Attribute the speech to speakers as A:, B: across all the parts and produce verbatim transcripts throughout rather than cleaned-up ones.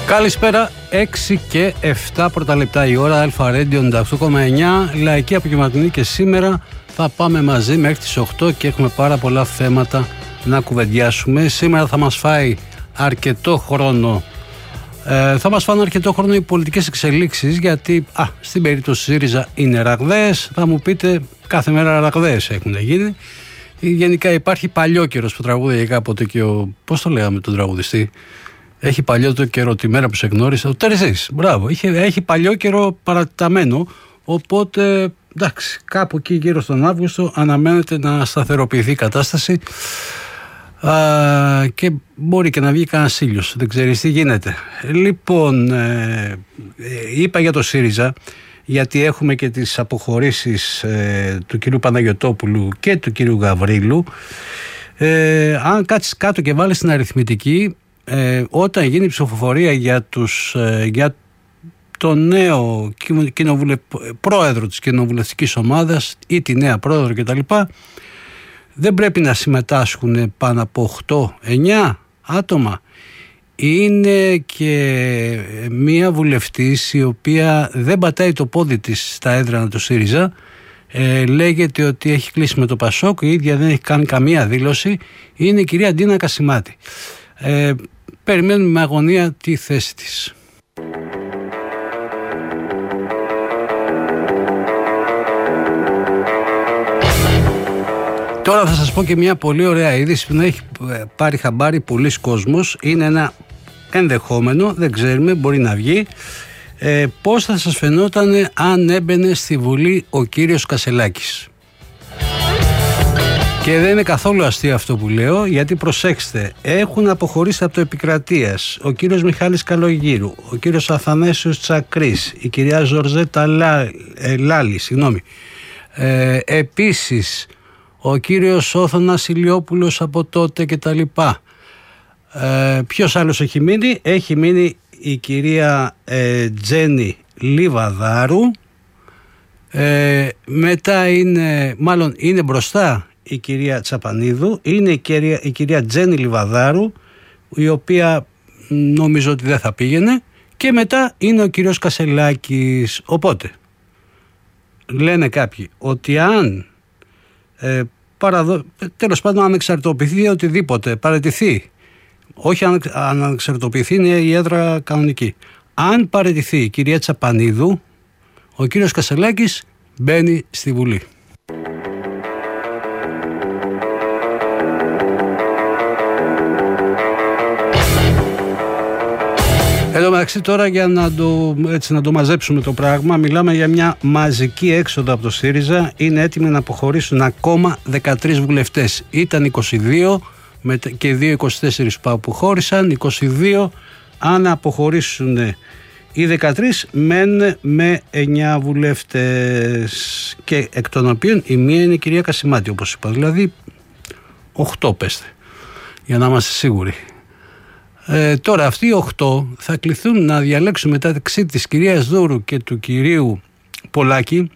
A: Καλησπέρα, έξι και επτά πρώτα λεπτά η ώρα, Αλφα Radio ενενήντα οκτώ κόμμα εννιά, λαϊκή απογευματινή, και σήμερα θα πάμε μαζί μέχρι τις οκτώ και έχουμε πάρα πολλά θέματα να κουβεντιάσουμε. Σήμερα θα μας φάει αρκετό χρόνο, ε, θα μας φάνε αρκετό χρόνο οι πολιτικές εξελίξεις, γιατί α, στην περίπτωση ΣΥΡΙΖΑ είναι ραγδαίες. Θα μου πείτε, κάθε μέρα ραγδαίες έχουν γίνει. Γενικά υπάρχει παλιόκαιρος που τραγούδαγε κάποτε και ο, πώς το λέγαμε τον τραγουδιστή, έχει παλιό το καιρό τη μέρα που σε γνώρισα, ο Τερζής, μπράβο, έχει, έχει παλιό καιρό παραταμένο, οπότε εντάξει, κάπου εκεί γύρω στον Αύγουστο αναμένεται να σταθεροποιηθεί η κατάσταση α, και μπορεί και να βγει κανένας ήλιος, δεν ξέρεις τι γίνεται. Λοιπόν, ε, είπα για το ΣΥΡΙΖΑ, γιατί έχουμε και τις αποχωρήσεις ε, του κυρίου Παναγιωτόπουλου και του κυρίου Γαβρίλου. Ε, αν κάτσεις κάτω και βάλεις την αριθμητική, ε, όταν γίνει η ψηφοφορία για, τους, ε, για το νέο κοινοβουλε... πρόεδρο της κοινοβουλευτικής ομάδας ή τη νέα πρόεδρο κτλ., δεν πρέπει να συμμετάσχουν πάνω από οκτώ εννιά άτομα. Είναι και μία βουλευτής η οποία δεν πατάει το πόδι της στα έδρανα του ΣΥΡΙΖΑ. Ε, λέγεται ότι έχει κλείσει με το Πασόκ, η ίδια δεν έχει κάνει καμία δήλωση. Είναι η κυρία Ντίνα Κασιμάτη. Ε, περιμένουμε με αγωνία τη θέση της. Τώρα θα σας πω και μια πολύ ωραία είδηση που να έχει πάρει χαμπάρι πολλοί κόσμος. Είναι ένα ενδεχόμενο, δεν ξέρουμε, μπορεί να βγει. Ε, πώς θα σας φαινόταν αν έμπαινε στη Βουλή ο κύριος Κασελάκης? Και δεν είναι καθόλου αστείο αυτό που λέω, γιατί προσέξτε, έχουν αποχωρήσει από το Επικρατείας ο κύριος Μιχάλης Καλογύρου, ο κύριος Αθανάσιος Τσακρής, η κυρία Ζορζέτα Λά, ε, Λάλη, συγγνώμη. Ε, επίσης ο κύριος Όθωνας Ηλιόπουλος από τότε και τα λοιπά. Ε, ποιος άλλος έχει μείνει? Έχει μείνει η κυρία ε, Τζένι Λιβαδάρου. Ε, μετά είναι, μάλλον είναι μπροστά η κυρία Τσαπανίδου. Είναι η κυρία, η κυρία Τζένι Λιβαδάρου, η οποία νομίζω ότι δεν θα πήγαινε. Και μετά είναι ο κύριος Κασελάκης. Οπότε λένε κάποιοι ότι αν ε, παραδο... τέλος πάντων ανεξαρτητοποιηθεί οτιδήποτε, παραιτηθεί, όχι αν ανεξαρτητοποιηθεί, είναι η έδρα κανονική, αν παραιτηθεί η κυρία Τσαπανίδου, ο κύριος Κασελάκης μπαίνει στη Βουλή. Εν τω μεταξύ, τώρα για να το, έτσι, να το μαζέψουμε το πράγμα, μιλάμε για μια μαζική έξοδο από το ΣΥΡΙΖΑ. Είναι έτοιμοι να αποχωρήσουν ακόμα δεκατρείς βουλευτές. Ήταν είκοσι δύο και δύο είκοσι τέσσερις που αποχώρησαν. είκοσι δύο, αν αποχωρήσουν οι δεκατρείς, μένουν με εννιά βουλευτές, και εκ των οποίων η μία είναι η κυρία Κασιμάτη, όπως είπα. Δηλαδή οκτώ πέστε, για να είμαστε σίγουροι. Ε, τώρα αυτοί οι οκτώ θα κληθούν να διαλέξουν μεταξύ της κυρίας Δούρου και του κυρίου Πολάκη.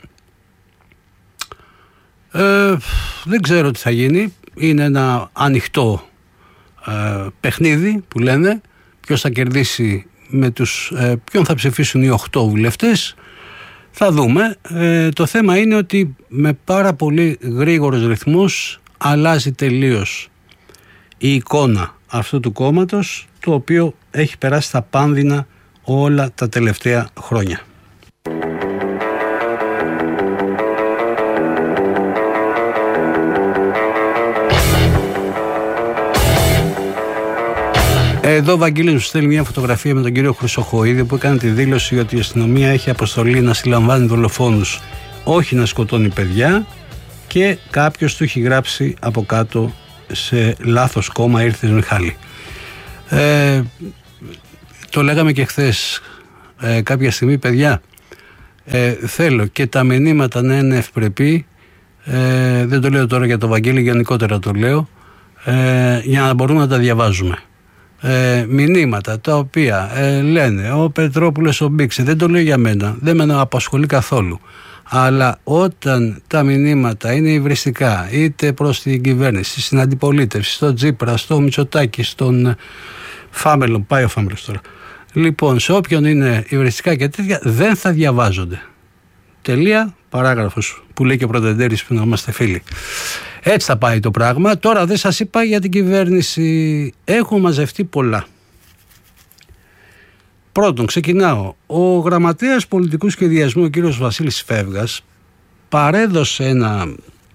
A: Ε, δεν ξέρω τι θα γίνει. Είναι ένα ανοιχτό ε, παιχνίδι που λένε. Ποιος θα κερδίσει με τους, ε, ποιον θα ψηφίσουν οι οκτώ βουλευτές. Θα δούμε. Ε, το θέμα είναι ότι με πάρα πολύ γρήγορους ρυθμούς αλλάζει τελείως η εικόνα αυτού του κόμματος, το οποίο έχει περάσει τα πάνδυνα όλα τα τελευταία χρόνια. Εδώ ο Βαγγέλης μου στέλνει μια φωτογραφία με τον κύριο Χρυσοχοΐδη, που έκανε τη δήλωση ότι η αστυνομία έχει αποστολή να συλλαμβάνει δολοφόνους, όχι να σκοτώνει παιδιά, και κάποιος του έχει γράψει από κάτω, σε λάθος κόμμα ήρθες Μιχάλη. Ε, το λέγαμε και χθες, ε, κάποια στιγμή, παιδιά, ε, θέλω και τα μηνύματα να είναι ευπρεπή, ε, δεν το λέω τώρα για το Βαγγέλη, γενικότερα το λέω, ε, για να μπορούμε να τα διαβάζουμε. Ε, μηνύματα τα οποία ε, λένε ο Πετρόπουλος ο Μπίξε, δεν το λέω για μένα, δεν με απασχολεί καθόλου, αλλά όταν τα μηνύματα είναι υβριστικά, είτε προς την κυβέρνηση, στην αντιπολίτευση, στον Τσίπρα, στο Μητσοτάκη, στον Φάμελο, πάει ο Φάμελος τώρα, Λοιπόν, σε όποιον είναι υβριστικά και τέτοια δεν θα διαβάζονται. Τελεία, παράγραφος, που λέει και ο Πρωτεντέρης που να είμαστε φίλοι. Έτσι θα πάει το πράγμα. Τώρα δεν σας είπα για την κυβέρνηση. Έχουν μαζευτεί πολλά. Πρώτον, ξεκινάω. Ο γραμματέας πολιτικού σχεδιασμού, ο κύριος Βασίλης Φεύγας, παρέδωσε ένα,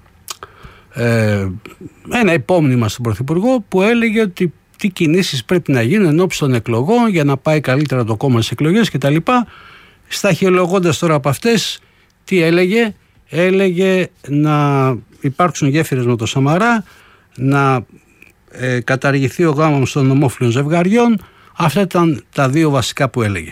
A: ε, ένα υπόμνημα στον Πρωθυπουργό που έλεγε ότι τι κινήσεις πρέπει να γίνουν ενόψει των εκλογών για να πάει καλύτερα το κόμμα στις εκλογές κτλ. Σταχυολογώντας τώρα από αυτές, τι έλεγε? Έλεγε να υπάρξουν γέφυρες με το Σαμαρά, να ε, καταργηθεί ο γάμος των ομόφυλων ζευγαριών. Αυτά ήταν τα δύο βασικά που έλεγε.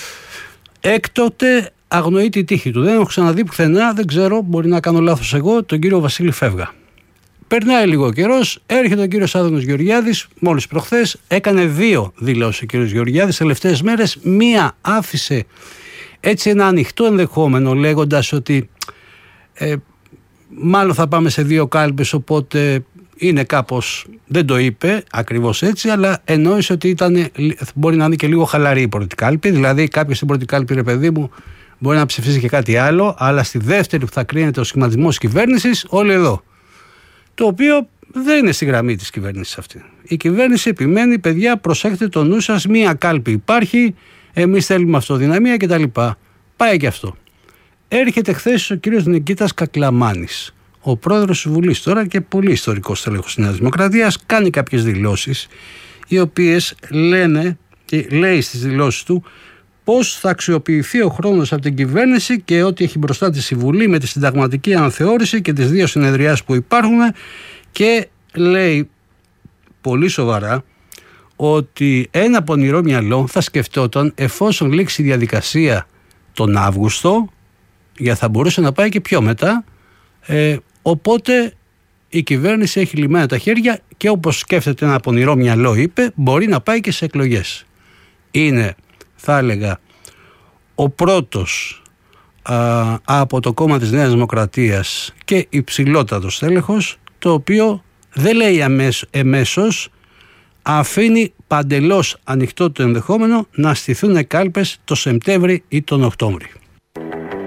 A: Έκτοτε αγνοεί τη τύχη του. Δεν έχω ξαναδεί πουθενά, δεν ξέρω, μπορεί να κάνω λάθος εγώ, τον κύριο Βασίλη Φεύγα. Περνάει λίγο καιρός, έρχεται ο κύριος Άδωνος Γεωργιάδης, μόλις προχθές έκανε δύο δηλώσεις ο κύριος Γεωργιάδης τελευταίες μέρες. Μία άφησε έτσι ένα ανοιχτό ενδεχόμενο, λέγοντας ότι ε, μάλλον θα πάμε σε δύο κάλπες, οπότε είναι κάπως, δεν το είπε ακριβώς έτσι, αλλά εννοήσε ότι ήταν, μπορεί να είναι και λίγο χαλαρή η πρώτη κάλπη. Δηλαδή κάποιος στην πρώτη κάλπη, ρε παιδί μου, μπορεί να ψηφίσει και κάτι άλλο, αλλά στη δεύτερη που θα κρίνεται ο σχηματισμός κυβέρνησης, όλοι εδώ. Το οποίο δεν είναι στη γραμμή της κυβέρνησης αυτή. Η κυβέρνηση επιμένει, παιδιά, προσέχετε το νου σας, μία κάλπη υπάρχει, εμείς θέλουμε αυτοδυναμία κτλ. Πάει και αυτό. Έρχεται χθες ο κύριος Νικήτας Κακλαμάνης, ο πρόεδρος της Βουλής τώρα και πολύ ιστορικός τέλεχος της Νέας Δημοκρατίας, κάνει κάποιες δηλώσεις, οι οποίες λένε και λέει στις δηλώσεις του πώς θα αξιοποιηθεί ο χρόνος από την κυβέρνηση και ότι έχει μπροστά της η Βουλή με τη συνταγματική αναθεώρηση και τις δύο συνεδριάσεις που υπάρχουν, και λέει πολύ σοβαρά ότι ένα πονηρό μυαλό θα σκεφτόταν εφόσον λήξει η διαδικασία τον Αύγουστο, για θα μπορούσε να πάει και πιο μετά, ε, οπότε η κυβέρνηση έχει λυμμένα τα χέρια και όπως σκέφτεται ένα πονηρό μυαλό, είπε, μπορεί να πάει και σε εκλογές. Είναι, θα έλεγα, ο πρώτος α, από το κόμμα της Νέας Δημοκρατίας και υψηλότατος τέλεχος, το οποίο δεν λέει αμέσως, εμέσως, αφήνει παντελώς ανοιχτό το ενδεχόμενο να στηθούν κάλπες το Σεπτέμβρη ή τον Οκτώβρη.